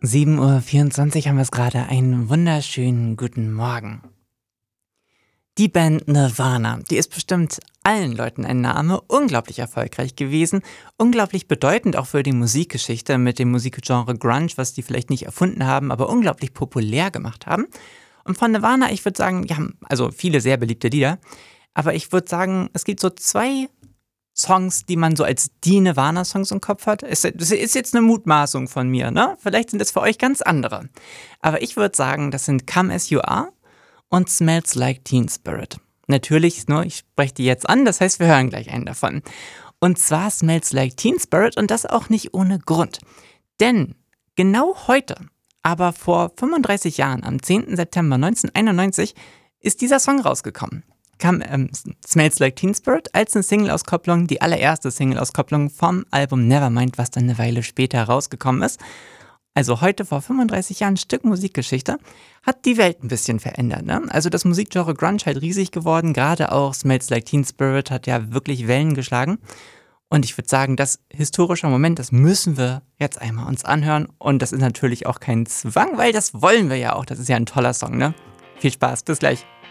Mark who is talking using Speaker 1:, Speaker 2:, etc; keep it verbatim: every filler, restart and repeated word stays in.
Speaker 1: sieben Uhr vierundzwanzig haben wir es gerade. Einen wunderschönen guten Morgen. Die Band Nirvana, die ist bestimmt allen Leuten ein Name, unglaublich erfolgreich gewesen, unglaublich bedeutend auch für die Musikgeschichte mit dem Musikgenre Grunge, was die vielleicht nicht erfunden haben, aber unglaublich populär gemacht haben. Und von Nirvana, ich würde sagen, die haben also viele sehr beliebte Lieder, aber ich würde sagen, es gibt so zwei Songs, die man so als die Nirvana-Songs im Kopf hat. Das ist jetzt eine Mutmaßung von mir, ne? Vielleicht sind das für euch ganz andere. Aber ich würde sagen, das sind Come As You Are und Smells Like Teen Spirit. Natürlich, nur ich spreche die jetzt an, das heißt, wir hören gleich einen davon. Und zwar Smells Like Teen Spirit und das auch nicht ohne Grund. Denn genau heute, aber vor fünfunddreißig Jahren, am zehnten September neunzehnhunderteinundneunzig, ist dieser Song rausgekommen. Kam ähm, Smells Like Teen Spirit als eine Single-Auskopplung, die allererste Single-Auskopplung vom Album Nevermind, was dann eine Weile später rausgekommen ist. Also heute vor fünfunddreißig Jahren ein Stück Musikgeschichte, hat die Welt ein bisschen verändert. Ne? Also das Musikgenre Grunge halt riesig geworden, gerade auch Smells Like Teen Spirit hat ja wirklich Wellen geschlagen. Und ich würde sagen, das historische Moment, das müssen wir jetzt einmal uns anhören. Und das ist natürlich auch kein Zwang, weil das wollen wir ja auch. Das ist ja ein toller Song, ne? Viel Spaß, bis gleich.